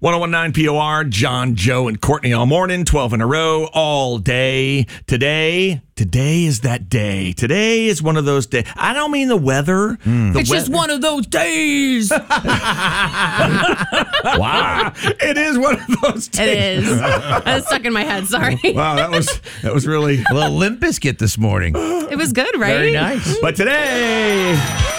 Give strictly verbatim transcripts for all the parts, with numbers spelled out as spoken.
one oh one point nine P O R, John, Joe, and Courtney all morning, twelve in a row, all day. Today, today is that day. Today is one of those days. I don't mean the weather. Mm. The it's weather. Just one of those days. Wow. It is one of those days. It is. That's stuck in my head, sorry. Wow, that was that was really... A little Limp Bizkit this morning. It was good, right? Very nice. But today...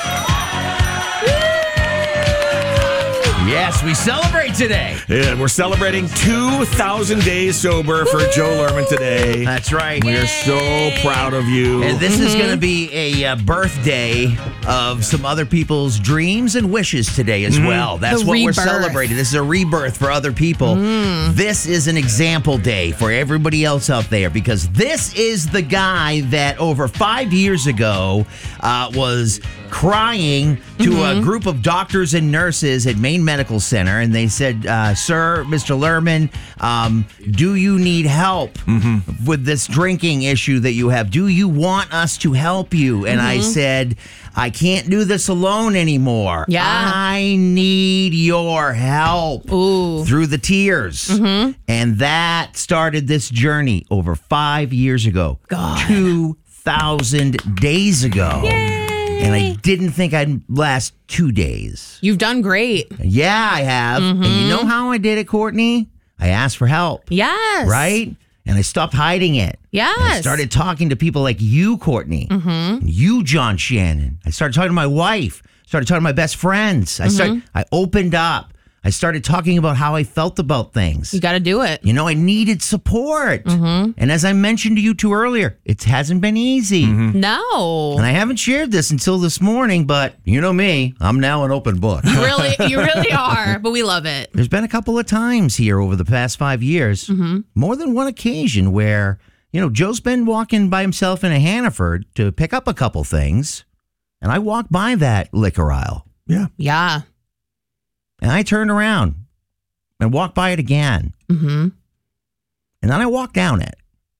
Yes, we celebrate today. Yeah, we're celebrating two thousand days sober for Joe Lerman today. That's right. We are so proud of you. And this mm-hmm. is going to be a uh, birthday of some other people's dreams and wishes today as mm-hmm. well. That's the what rebirth. we're celebrating. This is a rebirth for other people. Mm. This is an example day for everybody else out there because this is the guy that over five years ago uh, was crying to mm-hmm. a group of doctors and nurses at Maine Medical Center, and they said, uh, sir, Mister Lerman, um, do you need help mm-hmm. with this drinking issue that you have? Do you want us to help you? And mm-hmm. I said, I can't do this alone anymore. Yeah. I need your help. Ooh. Through the tears. Mm-hmm. And that started this journey over five years ago. God. two thousand days ago. Yay. And I didn't think I'd last two days. You've done great. Yeah, I have. Mm-hmm. And you know how I did it, Courtney? I asked for help. Yes. Right? And I stopped hiding it. Yes. And I started talking to people like you, Courtney. Mm-hmm. And you, John Shannon. I started talking to my wife. Started talking to my best friends. I started. Mm-hmm. I opened up. I started talking about how I felt about things. You got to do it. You know, I needed support. Mm-hmm. And as I mentioned to you two earlier, it hasn't been easy. Mm-hmm. No. And I haven't shared this until this morning, but you know me, I'm now an open book. You really, you really are, but we love it. There's been a couple of times here over the past five years, mm-hmm. more than one occasion where, you know, Joe's been walking by himself in a Hannaford to pick up a couple things, and I walked by that liquor aisle. Yeah. Yeah. And I turned around and walked by it again. Mm-hmm. And then I walked down it.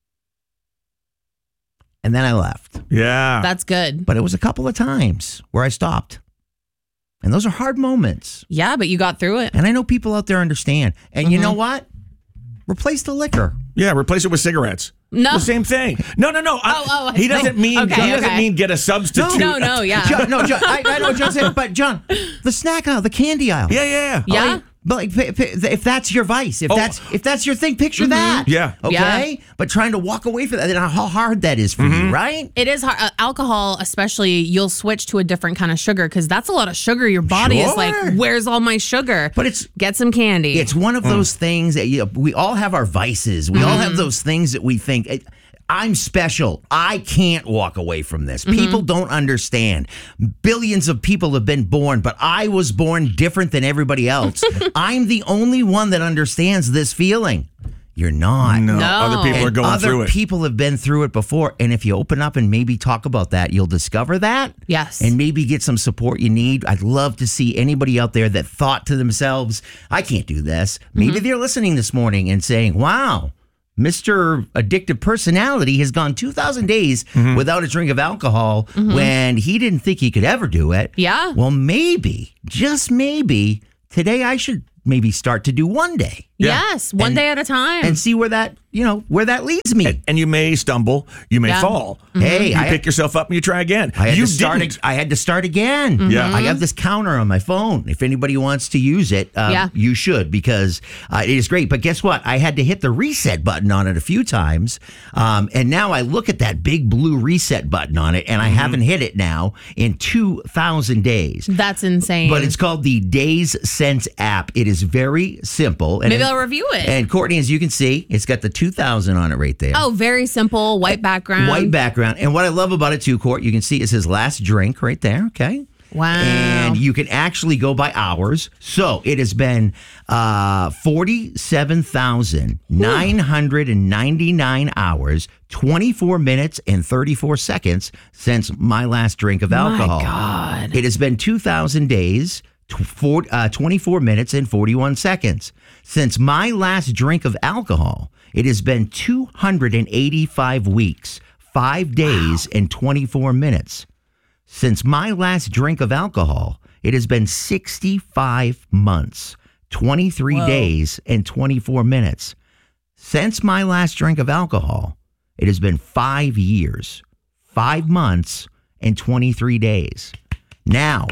And then I left. Yeah. That's good. But it was a couple of times where I stopped. And those are hard moments. Yeah, but you got through it. And I know people out there understand. And mm-hmm. you know what? Replace the liquor. Yeah, replace it with cigarettes. No. The same thing. No, no, no. I, oh, oh, he doesn't mean okay, he doesn't okay. mean get a substitute. No, no, no yeah. John, no, John, I, I know John said, but John, the snack aisle, the candy aisle. Yeah, yeah, yeah. Yeah. But like, if that's your vice, if oh. that's if that's your thing, picture mm-hmm. that. Yeah. Okay. Yeah. But trying to walk away from that, and how hard that is for mm-hmm. you, right? It is hard. Uh, alcohol, especially, you'll switch to a different kind of sugar because that's a lot of sugar. Your body sure. is like, where's all my sugar? But it's get some candy. It's one of mm. those things that you know, we all have our vices. We mm-hmm. all have those things that we think. It, I'm special. I can't walk away from this. Mm-hmm. People don't understand. Billions of people have been born, but I was born different than everybody else. I'm the only one that understands this feeling. You're not. No. no. Other people and are going other through it. Other people have been through it before. And if you open up and maybe talk about that, you'll discover that. Yes. And maybe get some support you need. I'd love to see anybody out there that thought to themselves, I can't do this. Maybe mm-hmm. they're listening this morning and saying, wow, Mister Addictive Personality has gone two thousand days mm-hmm. without a drink of alcohol mm-hmm. when he didn't think he could ever do it. Yeah. Well, maybe, just maybe, today I should maybe start to do one day. Yeah. Yes, one and, day at a time. And see where that, you know, where that leads me. And, and you may stumble, you may yeah. fall. Mm-hmm. Hey, you I pick yourself up and you try again. I had you to start. didn't. I had to start again. Mm-hmm. Yeah. I have this counter on my phone. If anybody wants to use it, uh, yeah. you should because uh, it is great. But guess what? I had to hit the reset button on it a few times, um, and now I look at that big blue reset button on it, and I mm-hmm. haven't hit it now in two thousand days. That's insane. But it's called the Days Sense app. It is very simple. And Maybe it, I'll review it. And Courtney, as you can see, it's got the two thousand on it right there. Oh, very simple, white background. White background. And what I love about it too, Court, you can see is his last drink right there, okay? Wow. And you can actually go by hours. So it has been uh, forty-seven thousand nine hundred ninety-nine hours, twenty-four minutes and thirty-four seconds since my last drink of alcohol. My God. It has been two thousand days, tw- four, uh, twenty-four minutes and forty-one seconds. Since my last drink of alcohol, it has been two hundred eighty-five weeks, five days wow. and twenty-four minutes. Since my last drink of alcohol, it has been sixty-five months, twenty-three Whoa. days and twenty-four minutes. Since my last drink of alcohol, it has been five years, five months, and twenty-three days. Now,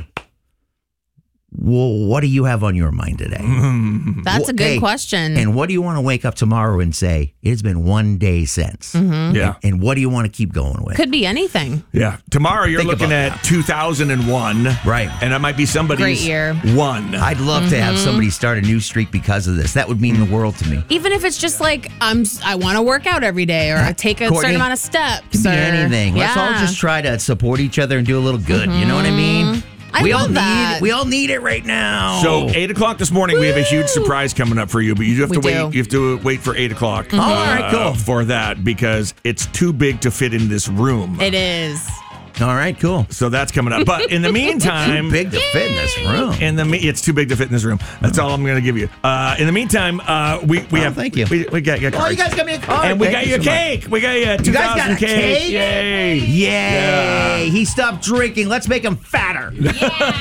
well, what do you have on your mind today? That's a good Hey, question. And what do you want to wake up tomorrow and say, it has been one day since? Yeah. And what do you want to keep going with? Could be anything. Yeah. Tomorrow you're Think looking about at two thousand one. Right. And that might be somebody's Great year. one. I'd love to Mm-hmm. have somebody start a new streak because of this. That would mean the world to me. Even if it's just like I'm, I want to work out every day, or I take a Courtney, certain amount of steps. Could be or, anything. Let's all Yeah. just try to support each other and do a little good. You know what I mean? I we all love need that. we all need it right now. So eight o'clock this morning, we have a huge surprise coming up for you, but you have to We wait. do. You have to wait for eight o'clock. uh, All right, cool. For that because it's too big to fit in this room. It is. all right, cool. So that's coming up. But in the meantime, Big to fit in this room. in the me- it's too big to fit in this room. That's all I'm going to give you. Uh, in the meantime, uh, we we Oh, have thank you. We, we got you. Oh, you guys got me a card. and we Thank got you you a so much. cake. We got you a two You guys got thousand a cake. cake? Yay! Yay! Yeah. He stopped drinking. Let's make him fatter. you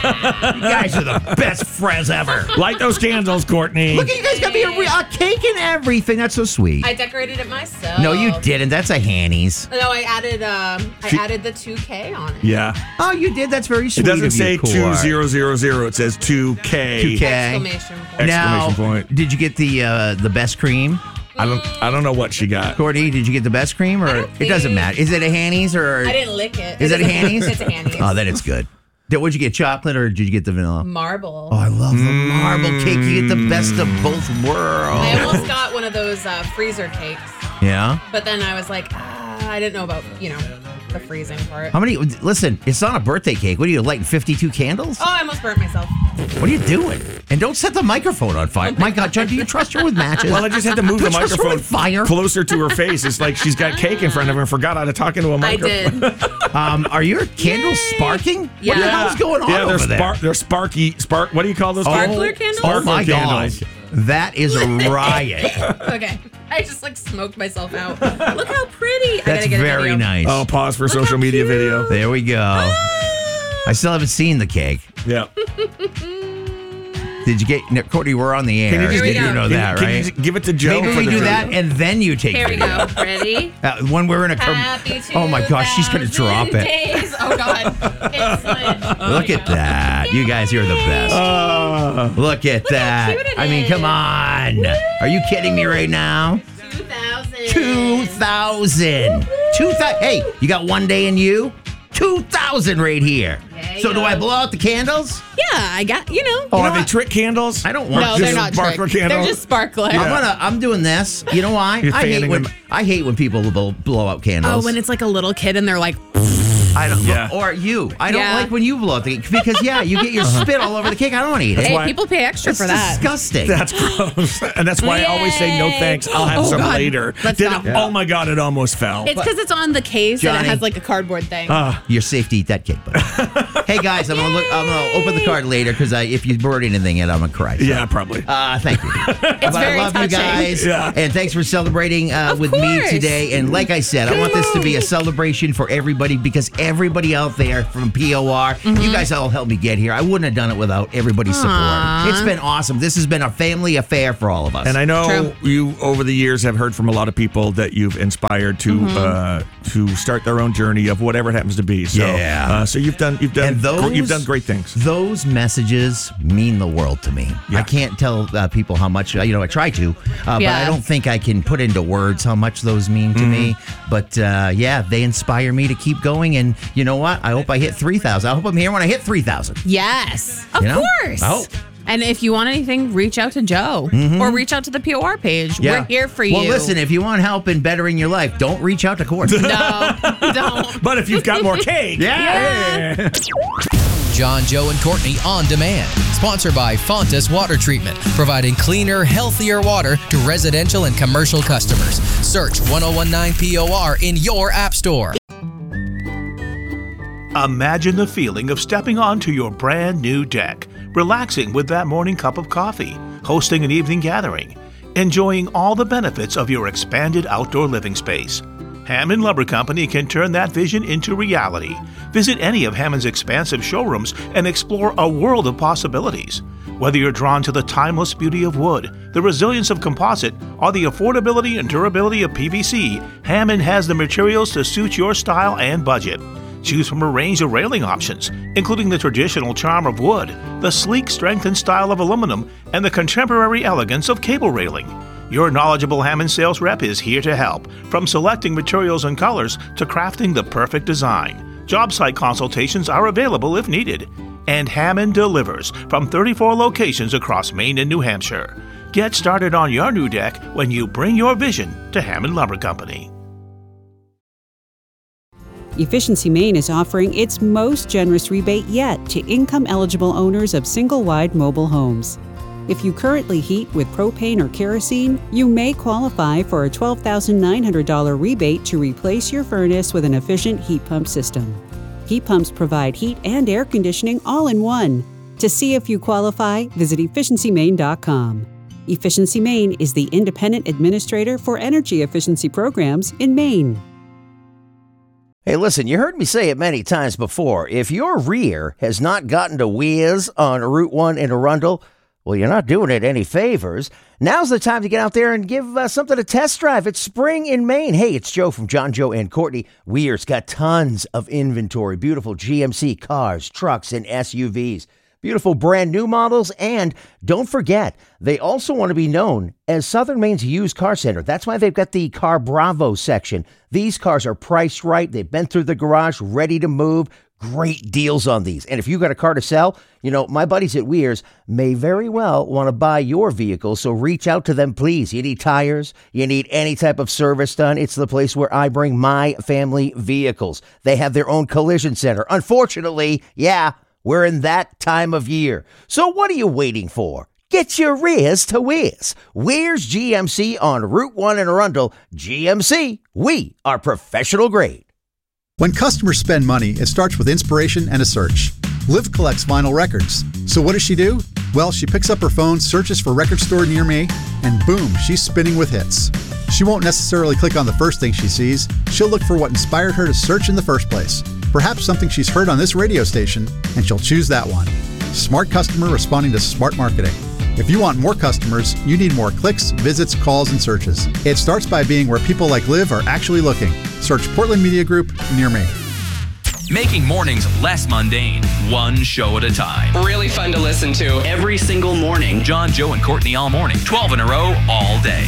guys are the best friends ever. Light those candles, Courtney. Look at you guys got me a, re- a cake and everything. That's so sweet. I decorated it myself. no, you didn't. That's a Hanny's. No, I added. Um, I She- added the two K on it. Yeah. Oh, you did. That's very It sweet. doesn't of you, say Court. two zero zero zero. It says two K. two K. Exclamation point. Now, Exclamation point. did you get the uh, the best cream? I don't. I don't know what she got. Courtney, did you get the best cream, or don't it doesn't think- matter? Is it a Hanny's or? I didn't lick it. Is it a Hanny's? It's a Hanny's. Oh, then it's good. Did, what'd you get? Chocolate or did you get the vanilla? Marble. Oh, I love the marble cake. You get the best of both I worlds. almost got one of those uh, freezer cakes, Yeah. but then I was like, ah, I didn't know about you know the freezing part. How many? Listen, it's not a birthday cake. What are you lighting? fifty-two candles? Oh, I almost burnt myself. What are you doing? And don't set the microphone on fire. My God, John, do you trust her with matches? Well, I just had to move the Don't trust her microphone with fire. closer to her face. It's like she's got cake in front of her and forgot how to talk into a I microphone. did. Um, are your candles Yay. sparking? What the Yeah. hell's going on Yeah, they're over there? spark. They're sparky. Spark. What do you call those? Sparkler candles? candles? Oh Sparkler my candles. God. That is a riot. Okay, I just like smoked myself out. Look how pretty. I That's gotta get a very video. nice. Oh, pause for Look social how media cute. video. There we go. I still haven't seen the cake. Yeah. Did you get no, Courtney? We're on the air. Can you just Here we Did go. you know Can, that, can right? you just give it to Joe? Maybe for we the do video? that and then you take Here we video. go. Ready? Uh, when we're in a com- Happy oh my gosh, she's gonna drop it. Days. Oh God, it's lit. Oh Look my at God. that. You guys are the best. Uh, Look at that. cute it I mean, come is. on. Are you kidding me right now? two thousand. two thousand. two thousand. Hey, you got one day in you? two thousand right here. There So you do go. I blow out the candles? Yeah, I got you know. oh, know are they what? trick candles? I don't want No, to. they're not sparkler trick. They're candles? just sparkler. I'm gonna. I'm doing this. You know why? You're I hate fanning when them. I hate when people blow, blow out candles. Oh, when it's like a little kid and they're like, I don't. Yeah. Or you. I don't Yeah. like when you blow out the cake because yeah, you get your spit all over the cake. I don't want to eat it. hey, why- people pay extra It's for that. disgusting. That's gross. And that's why I always say no Yay. thanks. I'll have Oh, some God. later. Let's Did not. it- Oh my God, it almost fell. It's because it's on the case and Johnny. it has like a cardboard thing. You're safe to eat that cake, buddy. Hey guys, I'm gonna look. I'm gonna open the card later because if you burned anything in, I'm gonna cry. So, yeah, probably. Uh, thank you. it's But I very love touching. you guys. Yeah. And thanks for celebrating uh, Of with me course. today. And like I said, I want this to be a celebration for everybody because everybody out there from P O R, you guys all helped me get here. I wouldn't have done it without everybody's support. Aw. It's been awesome. This has been a family affair for all of us. And I know True. you, over the years, have heard from a lot of people that you've inspired to Mm-hmm. uh, to start their own journey of whatever it happens to be. So, Yeah. uh, so you've done you've done And those- you've done great things. Those messages mean the world to me. Yeah. I can't tell uh, people how much, uh, you know, I try to, uh, but I Yeah. don't think I can put into words how much those mean to me. But uh, yeah, they inspire me to keep going. And you know what? I hope I hit three thousand. I hope I'm here when I hit three thousand. Yes, of You know? course. I hope. And if you want anything, reach out to Joe or reach out to the P O R page. We're here for you. Well, listen, if you want help in bettering your life, don't reach out to court. No, don't. But if you've got more cake, Yeah. John, Joe, and Courtney on demand. Sponsored by Fontas Water Treatment, providing cleaner, healthier water to residential and commercial customers. Search ten nineteen P O R in your app store. Imagine the feeling of stepping onto your brand new deck, relaxing with that morning cup of coffee, hosting an evening gathering, enjoying all the benefits of your expanded outdoor living space. Hammond Lumber Company can turn that vision into reality. Visit any of Hammond's expansive showrooms and explore a world of possibilities. Whether you're drawn to the timeless beauty of wood, the resilience of composite, or the affordability and durability of P V C, Hammond has the materials to suit your style and budget. Choose from a range of railing options, including the traditional charm of wood, the sleek strength and style of aluminum, and the contemporary elegance of cable railing. Your knowledgeable Hammond sales rep is here to help, from selecting materials and colors to crafting the perfect design. Job site consultations are available if needed. And Hammond delivers from thirty-four locations across Maine and New Hampshire. Get started on your new deck when you bring your vision to Hammond Lumber Company. Efficiency Maine is offering its most generous rebate yet to income-eligible owners of single-wide mobile homes. If you currently heat with propane or kerosene, you may qualify for a twelve thousand nine hundred dollars rebate to replace your furnace with an efficient heat pump system. Heat pumps provide heat and air conditioning all in one. To see if you qualify, visit efficiency maine dot com. Efficiency Maine is the independent administrator for energy efficiency programs in Maine. Hey, listen, you heard me say it many times before. If your rear has not gotten to whiz on Route one in Arundel, well, you're not doing it any favors. Now's the time to get out there and give uh, something a test drive. It's spring in Maine. Hey, it's Joe from John, Joe, and Courtney. Weir's got tons of inventory. Beautiful G M C cars, trucks, and S U Vs. Beautiful brand new models. And don't forget, they also want to be known as Southern Maine's used car center. That's why they've got the Car Bravo section. These cars are priced right. They've been through the garage, ready to move. Great deals on these. And if you got a car to sell, you know, my buddies at Weir's may very well want to buy your vehicle. So reach out to them, please. You need tires, you need any type of service done. It's the place where I bring my family vehicles. They have their own collision center. Unfortunately, yeah, we're in that time of year. So what are you waiting for? Get your rears to Weir's. Weir's G M C on Route one in Arundel. G M C, we are professional grade. When customers spend money, it starts with inspiration and a search. Liv collects vinyl records. So what does she do? Well, she picks up her phone, searches for record store near me, and boom, she's spinning with hits. She won't necessarily click on the first thing she sees. She'll look for what inspired her to search in the first place. Perhaps something she's heard on this radio station, and she'll choose that one. Smart customer responding to smart marketing. If you want more customers, you need more clicks, visits, calls, and searches. It starts by being where people like Liv are actually looking. Search Portland Media Group near me. Making mornings less mundane, one show at a time. Really fun to listen to every single morning. John, Joe, and Courtney all morning, twelve in a row, all day.